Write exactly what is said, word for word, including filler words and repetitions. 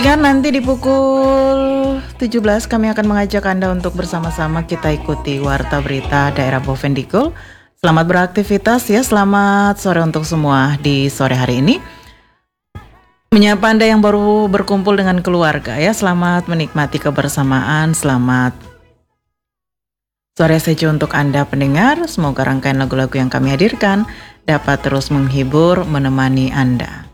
Kan nanti di pukul tujuh belas kami akan mengajak Anda untuk bersama-sama kita ikuti Warta Berita Daerah Bovendigul. Selamat beraktivitas ya, selamat sore untuk semua di sore hari ini. Menyapa Anda yang baru berkumpul dengan keluarga ya, selamat menikmati kebersamaan, selamat sore sejuk untuk Anda pendengar. Semoga rangkaian lagu-lagu yang kami hadirkan dapat terus menghibur, menemani Anda.